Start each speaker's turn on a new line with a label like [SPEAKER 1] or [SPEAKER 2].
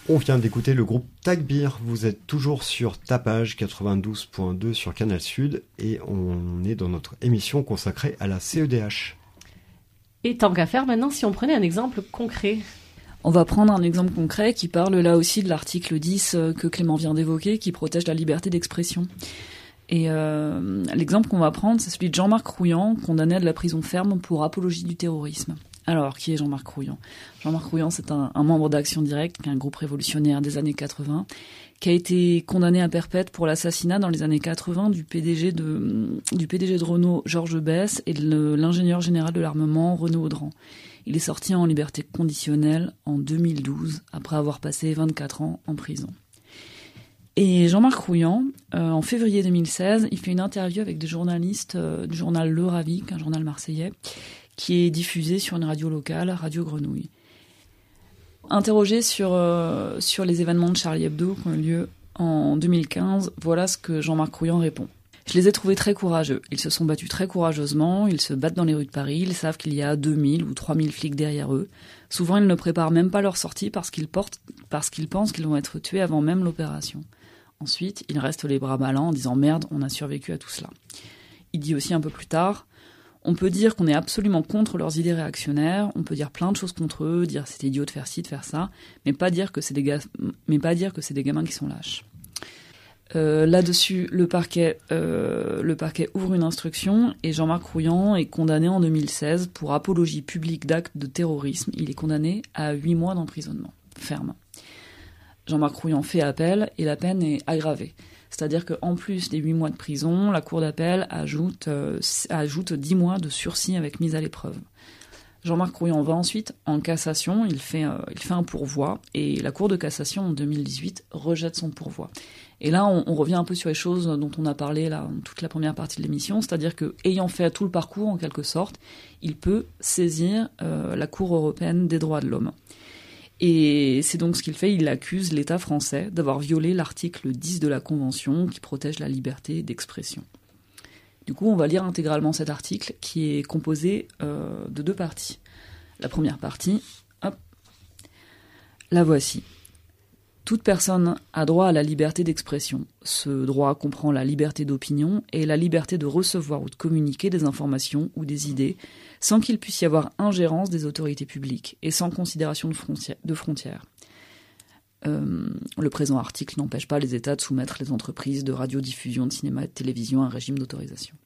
[SPEAKER 1] On vient d'écouter le groupe Tagbir. Vous êtes toujours sur Tapage 92.2 sur Canal Sud et on est dans notre émission consacrée à la CEDH.
[SPEAKER 2] Et tant qu'à faire maintenant, si on prenait un exemple concret.
[SPEAKER 3] On va prendre un exemple concret qui parle là aussi de l'article 10 que Clément vient d'évoquer, qui protège la liberté d'expression. Et l'exemple qu'on va prendre, c'est celui de Jean-Marc Rouillant, condamné à de la prison ferme pour apologie du terrorisme. Alors, qui est Jean-Marc Rouillant ? Jean-Marc Rouillant, c'est un membre d'Action Directe, qui est un groupe révolutionnaire des années 80, qui a été condamné à perpète pour l'assassinat dans les années 80 du PDG de Renault, Georges Besse, et de l'ingénieur général de l'armement, Renaud Audran. Il est sorti en liberté conditionnelle en 2012, après avoir passé 24 ans en prison. Et Jean-Marc Rouillant, en février 2016, il fait une interview avec des journalistes du journal Le Ravic, un journal marseillais, qui est diffusé sur une radio locale, Radio Grenouille. Interrogé sur les événements de Charlie Hebdo qui ont eu lieu en 2015, voilà ce que Jean-Marc Rouillant répond. Je les ai trouvés très courageux. Ils se sont battus très courageusement, ils se battent dans les rues de Paris, ils savent qu'il y a 2000 ou 3000 flics derrière eux. Souvent, ils ne préparent même pas leur sortie parce qu'ils pensent qu'ils vont être tués avant même l'opération. Ensuite, ils restent les bras ballants en disant « Merde, on a survécu à tout cela ». Il dit aussi un peu plus tard « On peut dire qu'on est absolument contre leurs idées réactionnaires, on peut dire plein de choses contre eux, dire c'est idiot de faire ci, de faire ça, mais pas dire que c'est des gamins qui sont lâches ». Là-dessus, le parquet ouvre une instruction et Jean-Marc Rouillant est condamné en 2016 pour apologie publique d'actes de terrorisme. Il est condamné à 8 mois d'emprisonnement ferme. Jean-Marc Rouillant fait appel et la peine est aggravée. C'est-à-dire qu'en plus des 8 mois de prison, la cour d'appel ajoute 10 mois de sursis avec mise à l'épreuve. Jean-Marc Rouillant va ensuite en cassation, il fait un pourvoi, et la Cour de cassation en 2018 rejette son pourvoi. Et là, on revient un peu sur les choses dont on a parlé là, toute la première partie de l'émission, c'est-à-dire que, ayant fait tout le parcours en quelque sorte, il peut saisir la Cour européenne des droits de l'homme. Et c'est donc ce qu'il fait, il accuse l'État français d'avoir violé l'article 10 de la Convention qui protège la liberté d'expression. Du coup, on va lire intégralement cet article qui est composé de 2 parties. La première partie, la voici. Toute personne a droit à la liberté d'expression. Ce droit comprend la liberté d'opinion et la liberté de recevoir ou de communiquer des informations ou des idées sans qu'il puisse y avoir ingérence des autorités publiques et sans considération de frontières. Le présent article n'empêche pas les États de soumettre les entreprises de radiodiffusion, de cinéma et de télévision à un régime d'autorisation.